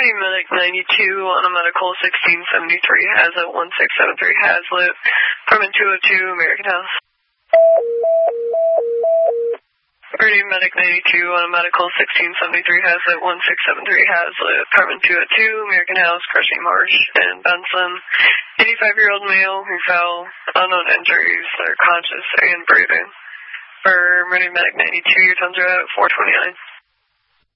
Ready Medic 92 on a medical 1673 Hazlet 1673 Hazlet, Apartment 202, American House. Ready Medic 92 on a medical 1673 Hazlet 1673 Hazlet, Apartment 202, American House, Crushing Marsh and Benson. 85-year-old male who fell, unknown injuries, they're conscious and breathing. For Ready Medic 92, your tundra 429.